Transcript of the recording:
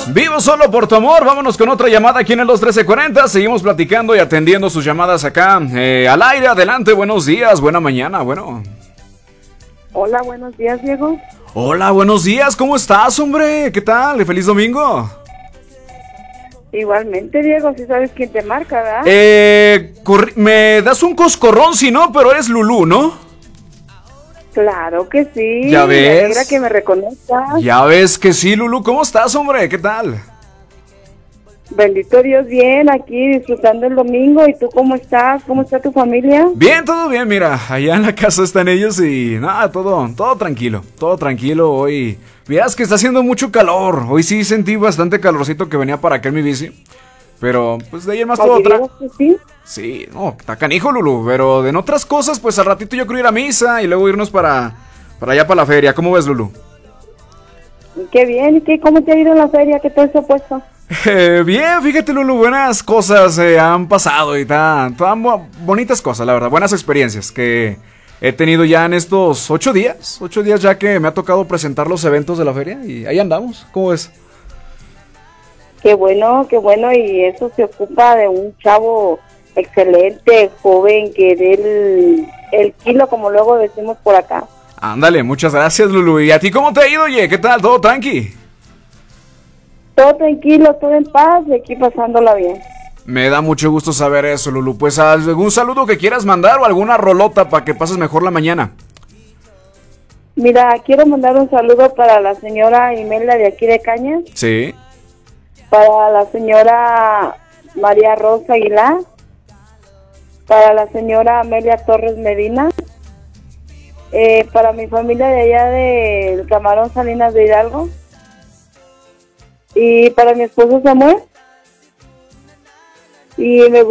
Vivo solo por tu amor. Vámonos con otra llamada aquí en el 21340. Seguimos platicando y atendiendo sus llamadas acá al aire. Adelante, buenos días, buena mañana, bueno. Hola, buenos días, Diego. Hola, buenos días, ¿cómo estás, hombre? ¿Qué tal? ¡Feliz domingo! Igualmente, Diego, si sabes quién te marca, ¿verdad? Me das un coscorrón si no, pero eres Lulú, ¿no? Claro que sí. ¿Ya ves? Me alegra que me reconozcas. Ya ves que sí, Lulú. ¿Cómo estás, hombre? ¿Qué tal? Bendito Dios, bien, aquí disfrutando el domingo. ¿Y tú cómo estás? ¿Cómo está tu familia? Bien, todo bien, mira, allá en la casa están ellos y nada, todo tranquilo hoy. Mirás que está haciendo mucho calor, hoy sí sentí bastante calorcito que venía para acá en mi bici, pero pues de ahí en más todo ¿Sí? Sí, no, está canijo, Lulu, pero en otras cosas, pues al ratito yo quiero ir a misa y luego irnos para allá para la feria. ¿Cómo ves, Lulu? Qué bien, ¿y cómo te ha ido en la feria? ¿Qué tal se ha puesto? Bien, fíjate, Lulu, buenas cosas han pasado y tan bonitas cosas, la verdad, buenas experiencias que he tenido ya en estos 8 días ya que me ha tocado presentar los eventos de la feria y ahí andamos. ¿Cómo ves? Qué bueno, y eso se ocupa de un chavo excelente, joven, que dé el kilo, como luego decimos por acá. Ándale, muchas gracias, Lulu. ¿Y a ti cómo te ha ido, oye? ¿Qué tal? ¿Todo tranqui? Todo tranquilo, todo en paz y aquí pasándola bien. Me da mucho gusto saber eso, Lulu. Pues algún saludo que quieras mandar o alguna rolota para que pases mejor la mañana. Mira, quiero mandar un saludo para la señora Imelda de aquí de Cañas. Sí. Para la señora María Rosa Aguilar. Para la señora Amelia Torres Medina. Para mi familia de allá del Camarón Salinas de Hidalgo. Y para mi esposo Samuel. Y me